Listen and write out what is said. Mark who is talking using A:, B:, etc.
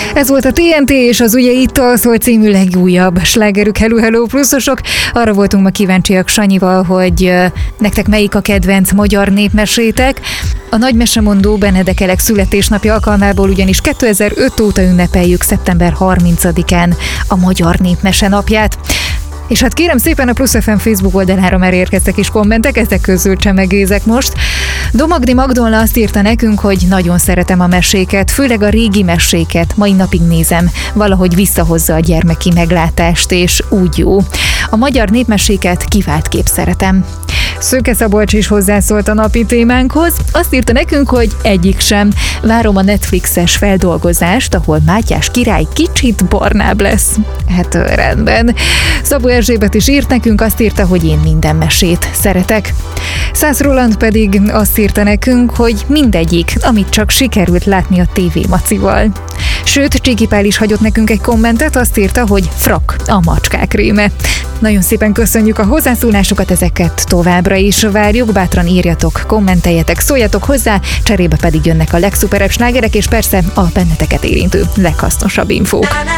A: Ez volt a TNT, és az ugye itt szól című legújabb slágerük. Hello, hello pluszosok! Arra voltunk ma kíváncsiak Sanyival, hogy nektek melyik a kedvenc magyar népmesétek. A nagymesemondó Benedek Elek születésnapja alkalmából ugyanis 2005 óta ünnepeljük szeptember 30-án a Magyar Népmese napját. És hát kérem szépen, a Plusz FM Facebook oldalára már érkeztek is kommentek, ezek közül csemegézek most. Domagdi Magdolna azt írta nekünk, hogy nagyon szeretem a meséket, főleg a régi meséket, mai napig nézem, valahogy visszahozza a gyermeki meglátást, és úgy jó. A magyar népmeséket kiváltképp szeretem. Szőke Szabolcs is hozzászólt a napi témánkhoz. Azt írta nekünk, hogy egyik sem. Várom a Netflixes feldolgozást, ahol Mátyás király kicsit barnább lesz. Hát rendben. Szabó Erzsébet is írt nekünk, azt írta, hogy én minden mesét szeretek. Szász Roland pedig azt írta nekünk, hogy mindegyik, amit csak sikerült látni a TV Macival. Sőt, Csíki Pál is hagyott nekünk egy kommentet, azt írta, hogy frak, a macskák réme. Nagyon szépen köszönjük a hozzászólásokat, ezeket továbbra is várjuk, bátran írjatok, kommenteljetek, szóljatok hozzá, cserébe pedig jönnek a legszuperebb slágerek, és persze a benneteket érintő leghasznosabb infók.